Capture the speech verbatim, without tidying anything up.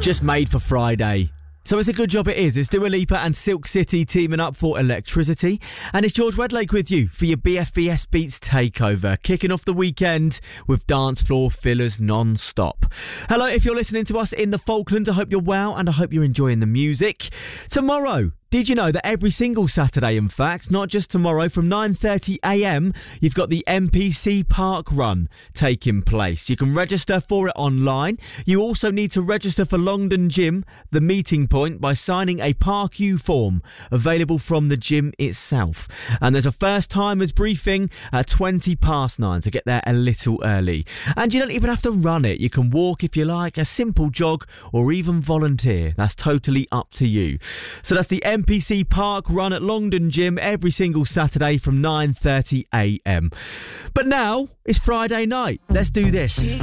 Just made for Friday. So it's a good job it is. It's Dua Lipa and Silk City teaming up for Electricity. And it's George Wedlake with you for your B F B S Beats Takeover. Kicking off the weekend with dance floor fillers non-stop. Hello, if you're listening to us in the Falklands, I hope you're well and I hope you're enjoying the music. Tomorrow, did you know that every single Saturday, in fact, not just tomorrow, from nine thirty a m, you've got the N P C Park Run taking place. You can register for it online. You also need to register for Longdon Gym, the meeting point, by signing a Park U form available from the gym itself. And there's a first timers briefing at twenty past nine, so get there a little early. And you don't even have to run it. You can walk if you like, a simple jog, or even volunteer. That's totally up to you. So that's the N P C Park Run at Longdon Gym every single Saturday from nine thirty a m. But now it's Friday night. Let's do this.